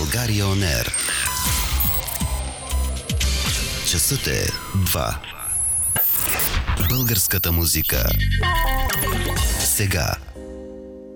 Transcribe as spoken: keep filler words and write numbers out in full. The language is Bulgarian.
България Он Ер. Часът е два. Българската музика сега.